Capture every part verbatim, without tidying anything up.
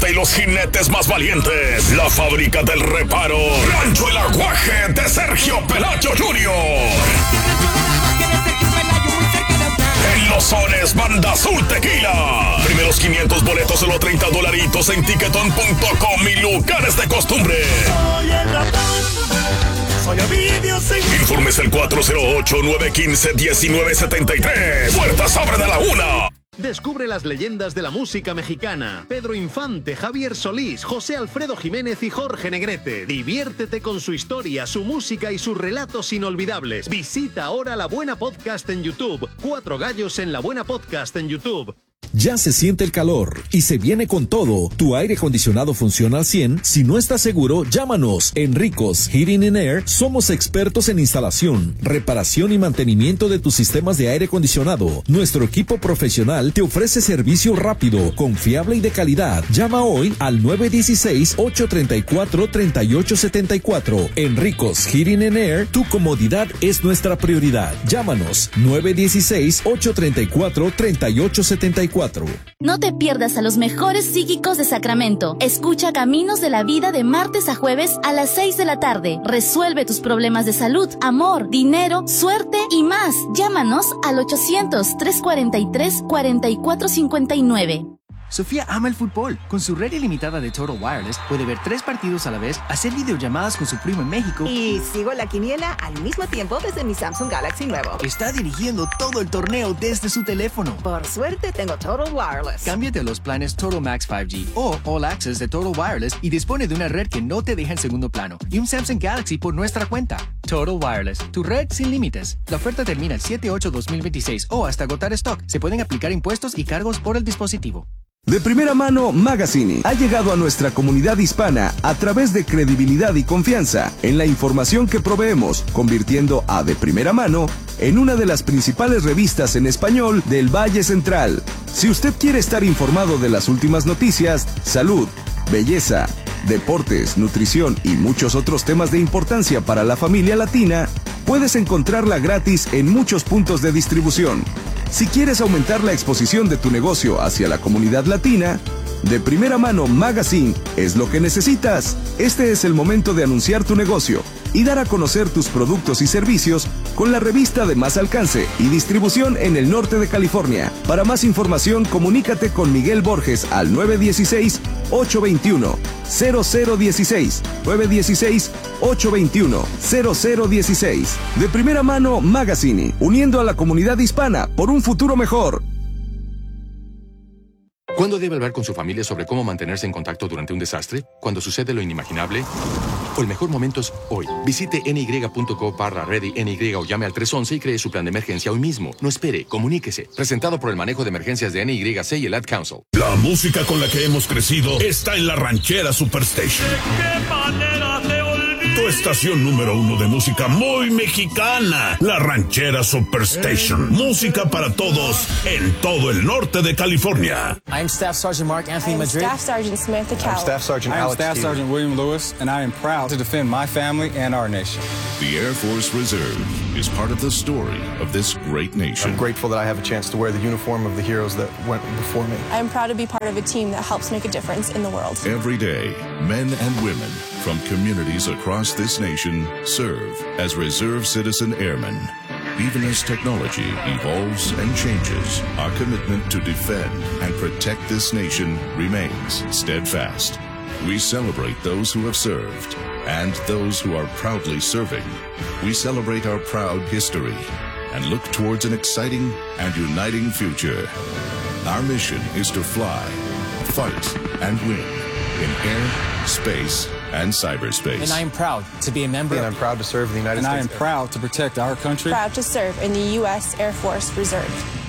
norte y los jinetes más valientes. La fábrica del reparo. Rancho El Aguaje de Sergio Pelayo junior En Los Sones, Banda Azul Tequila. Primeros quinientos boletos, solo treinta dolaritos en tiquetón punto com y lugares de costumbre. Soy el ratón, soy Ovidio Sin. Informes el cuatro cero ocho, nueve uno cinco, uno nueve siete tres. Puertas abren a la una. Descubre las leyendas de la música mexicana. Pedro Infante, Javier Solís, José Alfredo Jiménez y Jorge Negrete. Diviértete con su historia, su música y sus relatos inolvidables. Visita ahora La Buena Podcast en YouTube. Cuatro gallos en La Buena Podcast en YouTube. Ya se siente el calor y se viene con todo. ¿Tu aire acondicionado funciona al cien? Si no estás seguro, llámanos. En Ricos Heating and Air somos expertos en instalación, reparación y mantenimiento de tus sistemas de aire acondicionado. Nuestro equipo profesional te ofrece servicio rápido, confiable y de calidad. Llama hoy al nueve uno seis, ocho tres cuatro, tres ocho siete cuatro. En Ricos Heating and Air, tu comodidad es nuestra prioridad. Llámanos nueve uno seis, ocho tres cuatro, tres ocho siete cuatro. No te pierdas a los mejores psíquicos de Sacramento. Escucha Caminos de la Vida de martes a jueves a las seis de la tarde. Resuelve tus problemas de salud, amor, dinero, suerte y más. Llámanos al ochocientos, tres cuarenta y tres, cuarenta y cuatro cincuenta y nueve. Sofía ama el fútbol. Con su red ilimitada de Total Wireless puede ver tres partidos a la vez, hacer videollamadas con su primo en México y sigo la quiniela al mismo tiempo desde mi Samsung Galaxy nuevo. Está dirigiendo todo el torneo desde su teléfono. Por suerte tengo Total Wireless. Cámbiate a los planes Total Max cinco G o All Access de Total Wireless y dispone de una red que no te deja en segundo plano y un Samsung Galaxy por nuestra cuenta. Total Wireless, tu red sin límites. La oferta termina el siete ocho dos mil veintiséis o hasta agotar stock. Se pueden aplicar impuestos y cargos por el dispositivo. De Primera Mano Magazine ha llegado a nuestra comunidad hispana a través de credibilidad y confianza en la información que proveemos, convirtiendo a De Primera Mano en una de las principales revistas en español del Valle Central. Si usted quiere estar informado de las últimas noticias, salud, belleza, deportes, nutrición y muchos otros temas de importancia para la familia latina, puedes encontrarla gratis en muchos puntos de distribución. Si quieres aumentar la exposición de tu negocio hacia la comunidad latina, De Primera Mano Magazine es lo que necesitas. Este es el momento de anunciar tu negocio y dar a conocer tus productos y servicios con la revista de más alcance y distribución en el norte de California. Para más información, comunícate con Miguel Borges al nueve uno seis, ocho dos uno, cero cero uno seis, nueve uno seis, ocho dos uno, cero cero uno seis. De Primera Mano Magazine, uniendo a la comunidad hispana por un futuro mejor. ¿Cuándo debe hablar con su familia sobre cómo mantenerse en contacto durante un desastre? ¿Cuando sucede lo inimaginable? O el mejor momento es hoy. Visite ny.co barra ready ny o llame al tres once y cree su plan de emergencia hoy mismo. No espere, comuníquese. Presentado por el manejo de emergencias de N Y C y el Ad Council. La música con la que hemos crecido está en la Ranchera Superstation. ¿Qué manera de olvidar? Tu estación número uno de música muy mexicana. La Ranchera Superstation. Música para todos en todo el norte de California. I'm Staff Sergeant Mark Anthony Madrid. Staff Sergeant Samantha Cow. I'm Staff Sergeant Alex I'm Staff Sergeant William Lewis, and I am proud to defend my family and our nation. The Air Force Reserve is part of the story of this great nation. I'm grateful that I have a chance to wear the uniform of the heroes that went before me. I am proud to be part of a team that helps make a difference in the world. Every day, men and women from communities across this nation serve as reserve citizen airmen. Even as technology evolves and changes, our commitment to defend and protect this nation remains steadfast. We celebrate those who have served and those who are proudly serving. We celebrate our proud history and look towards an exciting and uniting future. Our mission is to fly, fight, and win in air, space, and cyberspace. And I am proud to be a member. And I'm proud to serve in the United and States. And I am proud to protect our country. Proud to serve in the U S Air Force Reserve.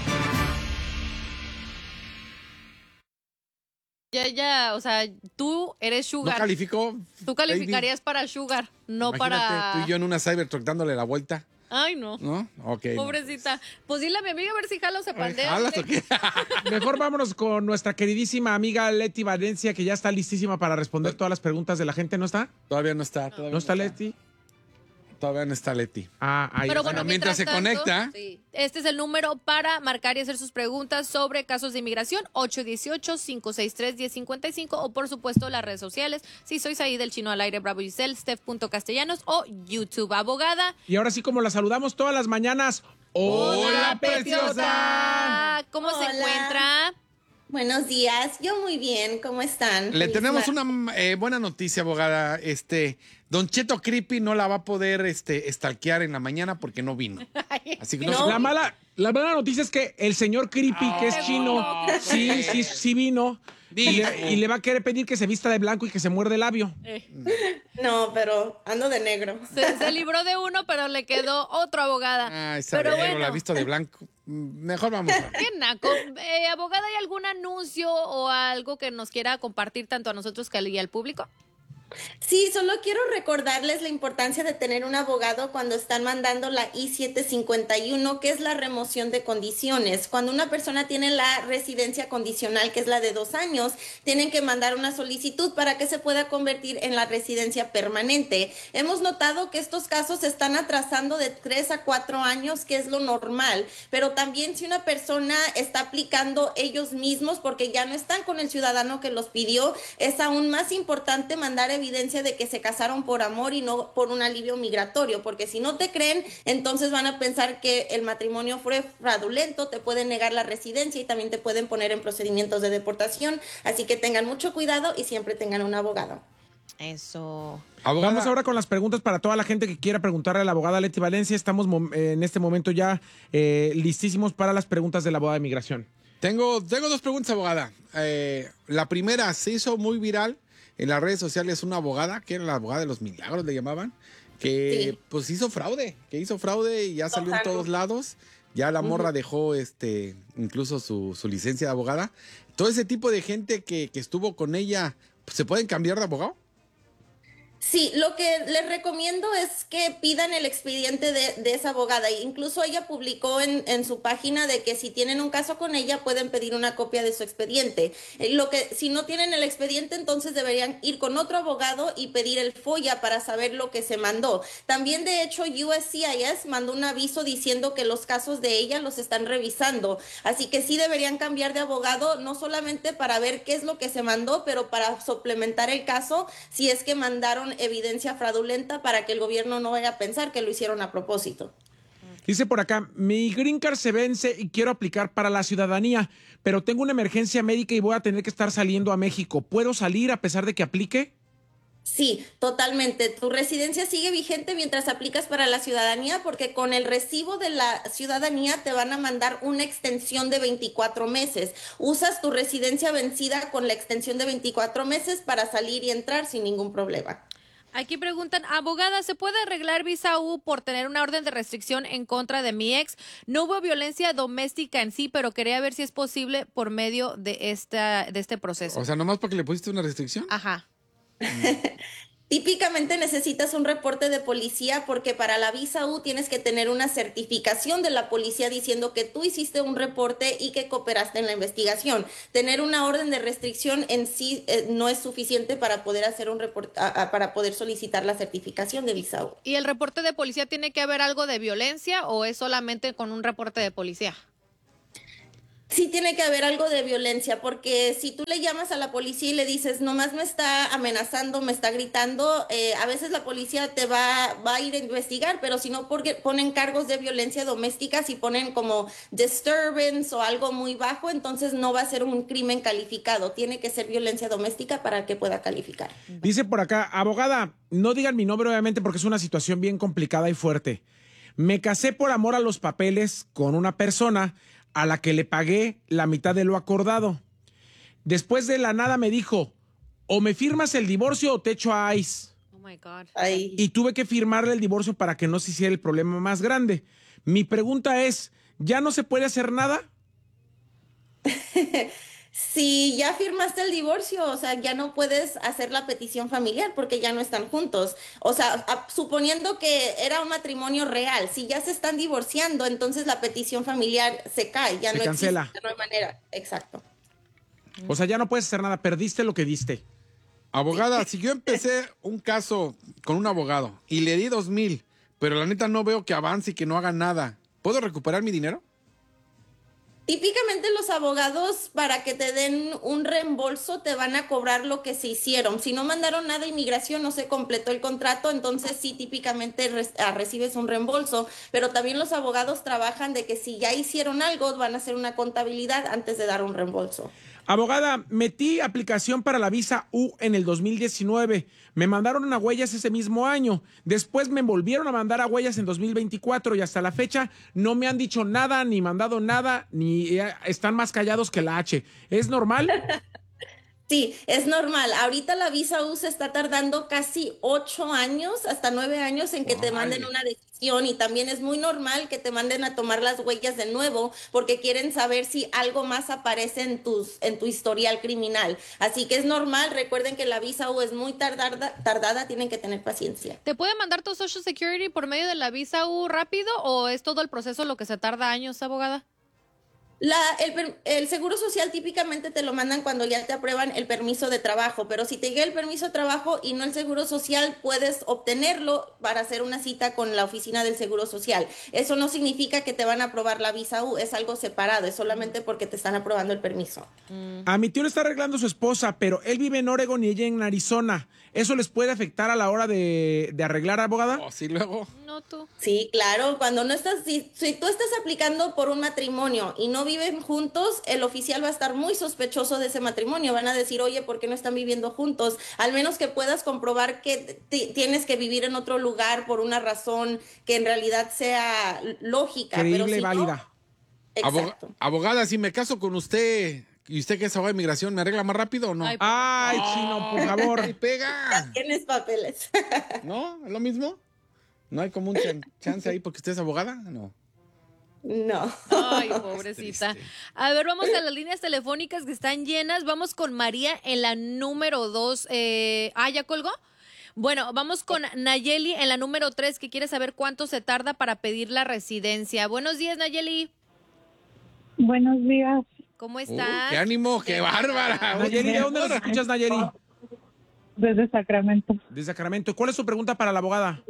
Ya, ya, o sea, tú eres Sugar. ¿No calificó? Tú calificarías Lady para Sugar, no Imagínate, para... tú y yo en una Cybertruck dándole la vuelta. Ay, no. ¿No? Ok. Pobrecita. Pues dile a mi amiga a ver si jala o se pandea. ¿Jalas o qué? Mejor vámonos con nuestra queridísima amiga Leti Valencia, que ya está listísima para responder todas las preguntas de la gente, ¿no está? Todavía no está. Todavía ¿No está, no Leti? todavía no está Leti. Ah, ahí. Pero bueno, Bueno, mientras se tanto, conecta. sí, este es el número para marcar y hacer sus preguntas sobre casos de inmigración, ocho uno ocho, cinco seis tres, uno cero cinco cinco, o por supuesto las redes sociales, si sois ahí del Chino al Aire, Bravo Giselle, Steph.castellanos o YouTube. Abogada. Y ahora sí, como la saludamos todas las mañanas. ¡Hola, preciosa! ¿Cómo Hola. se encuentra? Buenos días, yo muy bien, ¿cómo están? Le Feliz tenemos mar- una eh, buena noticia, abogada. Este, Don Cheto Creepy no la va a poder este, stalkear en la mañana porque no vino. Así que no, No, se- la mala, la mala noticia es que el señor Creepy, que es chino, sí, sí, sí vino. Y le, y le va a querer pedir que se vista de blanco y que se muerde el labio. No, pero ando de negro. Se, se libró de uno, pero le quedó otro, abogada. Ay, sabe, Pero negro, bueno. la ha visto de blanco. Mm, Mejor vamos. a- Qué naco. Eh, abogada, ¿hay algún anuncio o algo que nos quiera compartir tanto a nosotros que al- y al público? Sí, solo quiero recordarles la importancia de tener un abogado cuando están mandando la I siete cincuenta y uno, que es la remoción de condiciones. Cuando una persona tiene la residencia condicional, que es la de dos años, tienen que mandar una solicitud para que se pueda convertir en la residencia permanente. Hemos notado que estos casos se están atrasando de tres a cuatro años, que es lo normal, pero también si una persona está aplicando ellos mismos porque ya no están con el ciudadano que los pidió, es aún más importante mandar evidencia de que se casaron por amor y no por un alivio migratorio, porque si no te creen, entonces van a pensar que el matrimonio fue fraudulento, te pueden negar la residencia y también te pueden poner en procedimientos de deportación, así que tengan mucho cuidado y siempre tengan un abogado. Eso. Abogada. Vamos ahora con las preguntas para toda la gente que quiera preguntarle a la abogada Leti Valencia. Estamos mom- eh, en este momento ya eh, listísimos para las preguntas de la abogada de migración. Tengo, tengo dos preguntas, abogada. Eh, la primera, se hizo muy viral en las redes sociales una abogada, que era la abogada de los milagros, le llamaban, que Sí. pues hizo fraude, que hizo fraude y ya salió en Total. todos lados. Ya la morra Ujú. dejó este incluso su, su licencia de abogada. Todo ese tipo de gente que, que estuvo con ella, pues, ¿se pueden cambiar de abogado? Sí, lo que les recomiendo es que pidan el expediente de, de esa abogada. Incluso ella publicó en, en su página de que si tienen un caso con ella pueden pedir una copia de su expediente. Eh, Lo que si no tienen el expediente, entonces deberían ir con otro abogado y pedir el FOIA para saber lo que se mandó. También, de hecho, U S C I S mandó un aviso diciendo que los casos de ella los están revisando. Así que sí deberían cambiar de abogado, no solamente para ver qué es lo que se mandó, pero para suplementar el caso si es que mandaron evidencia fraudulenta para que el gobierno no vaya a pensar que lo hicieron a propósito. Dice por acá, mi green card se vence y quiero aplicar para la ciudadanía, pero tengo una emergencia médica y voy a tener que estar saliendo a México. ¿Puedo salir a pesar de que aplique? Sí, totalmente. Tu residencia sigue vigente mientras aplicas para la ciudadanía, porque con el recibo de la ciudadanía te van a mandar una extensión de veinticuatro meses. Usas tu residencia vencida con la extensión de veinticuatro meses para salir y entrar sin ningún problema. Aquí preguntan, abogada, ¿se puede arreglar visa U por tener una orden de restricción en contra de mi ex? No hubo violencia doméstica en sí, pero quería ver si es posible por medio de esta de este proceso. O sea, nomás porque le pusiste una restricción. Ajá. Típicamente necesitas un reporte de policía porque para la visa U tienes que tener una certificación de la policía diciendo que tú hiciste un reporte y que cooperaste en la investigación. Tener una orden de restricción en sí eh, no es suficiente para poder hacer un report- a- a- para poder solicitar la certificación de visa U. ¿Y el reporte de policía tiene que haber algo de violencia o es solamente con un reporte de policía? Sí tiene que haber algo de violencia, porque si tú le llamas a la policía y le dices, nomás me está amenazando, me está gritando, eh, a veces la policía te va, va a ir a investigar, pero si no porque ponen cargos de violencia doméstica, si ponen como disturbance o algo muy bajo, entonces no va a ser un crimen calificado. Tiene que ser violencia doméstica para que pueda calificar. Dice por acá, abogada, no digan mi nombre obviamente porque es una situación bien complicada y fuerte. Me casé por amor a los papeles con una persona a la que le pagué la mitad de lo acordado. Después de la nada me dijo, o me firmas el divorcio o te echo a ICE. Oh my God. Ay. Y tuve que firmarle el divorcio para que no se hiciera el problema más grande. Mi pregunta es, ¿ya no se puede hacer nada? Si ya firmaste el divorcio, o sea, ya no puedes hacer la petición familiar porque ya no están juntos. O sea, a- suponiendo que era un matrimonio real, si ya se están divorciando, entonces la petición familiar se cae, ya Se no cancela. existe, no hay manera. Exacto. O sea, ya no puedes hacer nada, perdiste lo que diste. Abogada, si yo empecé un caso con un abogado y le di dos mil, pero la neta no veo que avance y que no haga nada. ¿Puedo recuperar mi dinero? Típicamente los abogados, para que te den un reembolso, te van a cobrar lo que se hicieron. Si no mandaron nada a inmigración, no se completó el contrato, entonces sí, típicamente re- recibes un reembolso. Pero también los abogados trabajan de que si ya hicieron algo, van a hacer una contabilidad antes de dar un reembolso. Abogada, metí aplicación para la visa U en el dos mil diecinueve. Me mandaron a huellas ese mismo año. Después me volvieron a mandar a huellas en dos mil veinticuatro y hasta la fecha no me han dicho nada, ni mandado nada, ni eh, están más callados que la H. ¿Es normal? Sí, es normal. Ahorita la visa U se está tardando casi ocho años, hasta nueve años en que te manden una decisión, y también es muy normal que te manden a tomar las huellas de nuevo porque quieren saber si algo más aparece en tus en tu historial criminal. Así que es normal. Recuerden que la visa U es muy tardada, tardada, tienen que tener paciencia. ¿Te puede mandar tu Social Security por medio de la visa U rápido o es todo el proceso lo que se tarda años, abogada? La, el, el Seguro Social típicamente te lo mandan cuando ya te aprueban el permiso de trabajo, pero si te llega el permiso de trabajo y no el Seguro Social, puedes obtenerlo para hacer una cita con la oficina del Seguro Social. Eso no significa que te van a aprobar la visa U, es algo separado, es solamente porque te están aprobando el permiso. A mi tío le está arreglando su esposa, pero él vive en Oregon y ella en Arizona. ¿Eso les puede afectar a la hora de, de arreglar, abogada? Oh, sí, luego. No, tú. Sí, claro, cuando no estás, si, si tú estás aplicando por un matrimonio y no viven juntos, el oficial va a estar muy sospechoso de ese matrimonio. Van a decir, oye, ¿por qué no están viviendo juntos? Al menos que puedas comprobar que t- tienes que vivir en otro lugar por una razón que en realidad sea lógica. Creíble pero si y válida. No, exacto. Abog- abogada, si me caso con usted y usted que es abogada de inmigración, ¿me arregla más rápido o no? Ay, Ay Chino, por favor. ¡Ay, pega! Tienes papeles. ¿No? ¿Es lo mismo? ¿No hay como un chan- chance ahí porque usted es abogada? No. No. Ay, pobrecita. A ver, vamos a las líneas telefónicas que están llenas. Vamos con María en la número dos. Eh, ah, ¿ya colgó? Bueno, vamos con Nayeli en la número tres, que quiere saber cuánto se tarda para pedir la residencia. Buenos días, Nayeli. Buenos días. ¿Cómo Uh, estás? ¡Qué ánimo! ¡Qué bárbara! Nayeli, ¿de dónde nos escuchas, Nayeli? Desde Sacramento. De Sacramento. ¿Cuál es su pregunta para la abogada?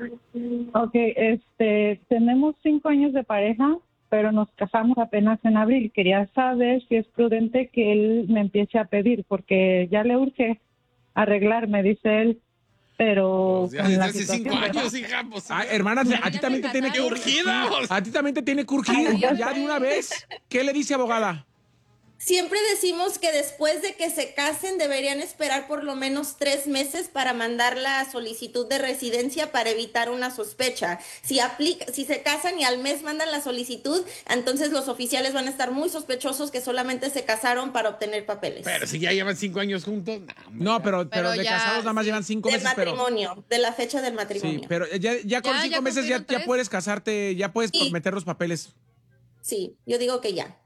Ok, este, tenemos cinco años de pareja, pero nos casamos apenas en abril. Quería saber si es prudente que él me empiece a pedir, porque ya le urge arreglarme, dice él, pero... Pues ya con desde la hace situación, cinco ¿verdad? años, hija. Pues, Ay, hermana, a ti también te tiene que ¡Qué urgir. urgidos! A ti también te tiene que urgir. Ya de una vez. ¿Qué le dice, abogada? Siempre decimos que después de que se casen deberían esperar por lo menos tres meses para mandar la solicitud de residencia para evitar una sospecha. Si aplica, si se casan y al mes mandan la solicitud, entonces los oficiales van a estar muy sospechosos que solamente se casaron para obtener papeles. Pero si ya llevan cinco años juntos. No, No, pero, pero, Pero de ya, casados nada más sí. llevan cinco Del meses, pero... matrimonio, de la fecha del matrimonio. Sí, pero ya, ya con Ya, cinco ya meses ya, cumplieron ya tres. puedes casarte, ya puedes Sí. meter los papeles. Sí, yo digo que ya.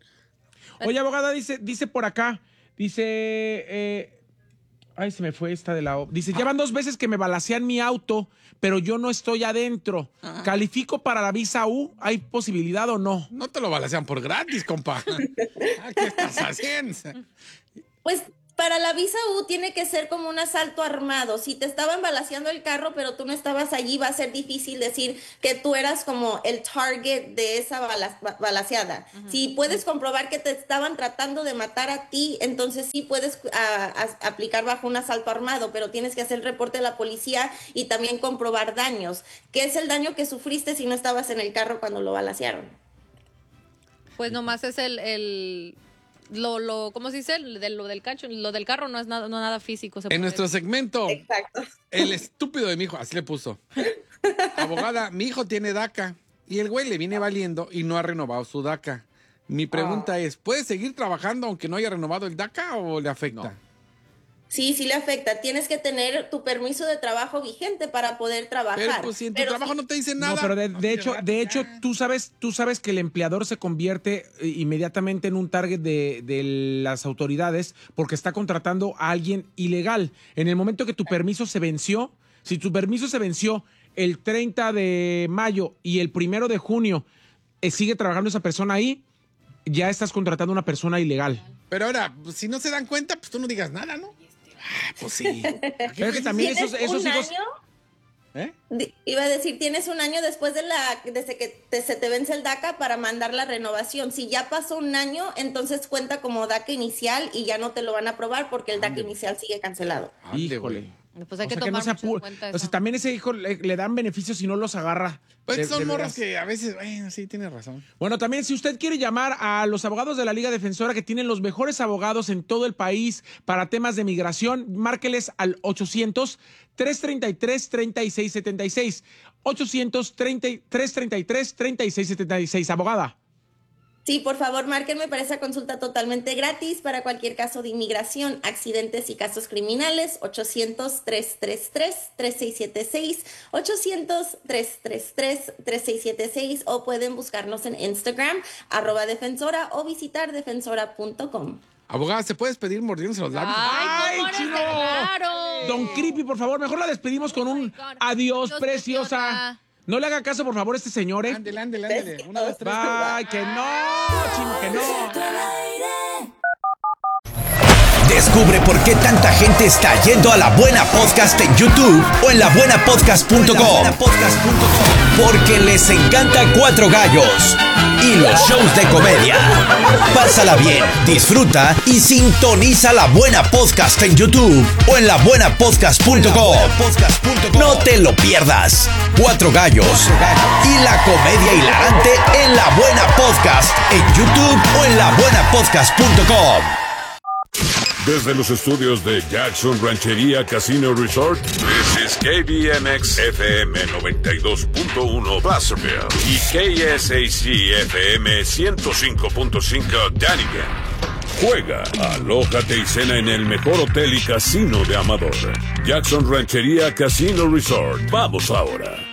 Oye, abogada, dice, dice por acá, dice, eh, ay, se me fue esta de la... O- Dice, ya van dos veces que me balacean mi auto, pero yo no estoy adentro. ¿Califico para la visa U? ¿Hay posibilidad o no? No te lo balacean por gratis, compa. Ah, ¿qué estás haciendo? Pues para la visa U tiene que ser como un asalto armado. Si te estaban balaceando el carro, pero tú no estabas allí, va a ser difícil decir que tú eras como el target de esa bala- ba- balaceada. Uh-huh. Si puedes comprobar que te estaban tratando de matar a ti, entonces sí puedes a, a, aplicar bajo un asalto armado, pero tienes que hacer el reporte a la policía y también comprobar daños. ¿Qué es el daño que sufriste si no estabas en el carro cuando lo balacearon? Pues nomás es el... el... Lo, lo, ¿cómo se dice? De, lo del cacho, lo del carro no es nada, no nada físico. Se En nuestro decir. segmento, Exacto. el estúpido de mi hijo, así le puso. Abogada, mi hijo tiene DACA y el güey le viene valiendo y no ha renovado su DACA. Mi pregunta Ah. es, ¿puede seguir trabajando aunque no haya renovado el DACA o le afecta? No. Sí, sí le afecta. Tienes que tener tu permiso de trabajo vigente para poder trabajar. Pero pues si en tu Pero trabajo sí- no te dicen nada. No, pero de, de hecho, de hecho, tú sabes, tú sabes que el empleador se convierte eh, inmediatamente en un target de, de las autoridades porque está contratando a alguien ilegal. En el momento que tu permiso se venció, si tu permiso se venció el treinta de mayo y el primero de junio eh, sigue trabajando esa persona ahí, ya estás contratando a una persona ilegal. Pero ahora, pues, si no se dan cuenta, pues tú no digas nada, ¿no? Ah, pues sí. Pero es que también ¿Tienes esos, esos un hijos... año? ¿Eh? Iba a decir, tienes un año después de la desde que te, se te vence el DACA para mandar la renovación. Si ya pasó un año, entonces cuenta como DACA inicial y ya no te lo van a aprobar porque el DACA inicial sigue cancelado. Híjole. Pues hay o que sea tomar que no mucho apu- en cuenta O sea, eso. también ese hijo le, le dan beneficios si no los agarra. Pues de- son de morros veras. que a veces, bueno, sí, tienes razón. Bueno, también si usted quiere llamar a los abogados de la Liga Defensora, que tienen los mejores abogados en todo el país para temas de migración, márqueles al ochocientos, trescientos treinta y tres, treinta y seis setenta y seis. ochocientos, trescientos treinta y tres, treinta y seis setenta y seis. Abogada. Sí, por favor, márquenme para esa consulta totalmente gratis para cualquier caso de inmigración, accidentes y casos criminales. ochocientos, trescientos treinta y tres, treinta y seis setenta y seis, ochocientos, trescientos treinta y tres, treinta y seis setenta y seis, o pueden buscarnos en Instagram, arroba defensora, o visitar defensora punto com. Abogada, ¿se puedes pedir mordiéndose los labios? ¡Ay, cómo chino! eres de raro! Don Creepy, por favor, mejor la despedimos con un adiós, Adiós, preciosa. preciosa. No le haga caso, por favor, a este señor, ¿eh? Ándele, ándele, ándele. Una, dos, tres. Bye, que no, chino, que no. Descubre por qué tanta gente está yendo a La Buena Podcast en YouTube o en la buena podcast punto com. Porque les encanta Cuatro Gallos y los shows de comedia. Pásala bien, disfruta y sintoniza La Buena Podcast en YouTube o en la buena podcast punto com. No te lo pierdas. Cuatro Gallos y la comedia hilarante en La Buena Podcast en YouTube o en la buena podcast punto com. Desde los estudios de Jackson Ranchería Casino Resort, this is K B M X F M noventa y dos punto uno Placerville y K S A C F M ciento cinco punto cinco Dunnigan. Juega, alójate y cena en el mejor hotel y casino de Amador. Jackson Ranchería Casino Resort. Vamos ahora.